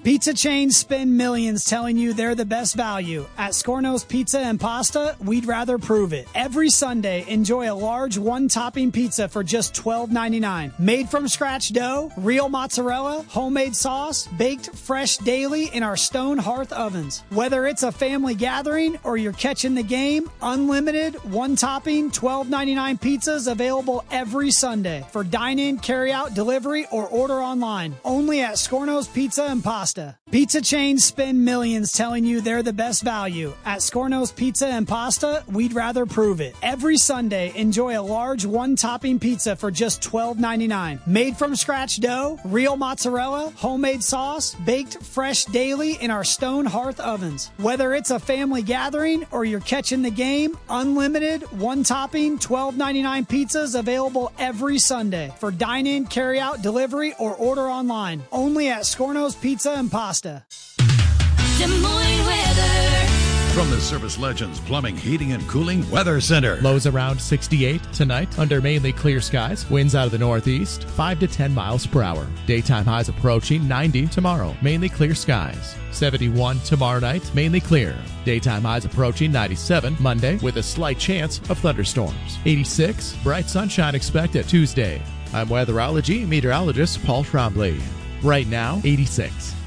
Pizza chains spend millions telling you they're the best value. At Scorno's Pizza and Pasta, we'd rather prove it. Every Sunday, enjoy a large one-topping pizza for just $12.99. Made from scratch dough, real mozzarella, homemade sauce, baked fresh daily in our stone hearth ovens. Whether it's a family gathering or you're catching the game, unlimited, one-topping, $12.99 pizzas available every Sunday for dine-in, carry-out, delivery, or order online. Only at Scorno's Pizza and Pasta. Pizza chains spend millions telling you they're the best value. At Scorno's Pizza and Pasta, we'd rather prove it. Every Sunday, enjoy a large one-topping pizza for just $12.99. Made from scratch dough, real mozzarella, homemade sauce, baked fresh daily in our stone hearth ovens. Whether it's a family gathering or you're catching the game, unlimited, one-topping, $12.99 pizzas available every Sunday for dine-in, carry-out, delivery, or order online. Only at Scorno's Pizza and Pasta. Des Moines weather. From the Service Legends Plumbing, Heating, and Cooling Weather Center. Lows around 68 tonight under mainly clear skies. Winds out of the northeast, 5 to 10 miles per hour. Daytime highs approaching 90 tomorrow. Mainly clear skies. 71 tomorrow night, mainly clear. Daytime highs approaching 97 Monday with a slight chance of thunderstorms. 86, bright sunshine expected Tuesday. I'm weatherology meteorologist Paul Trombley. Right now, 86.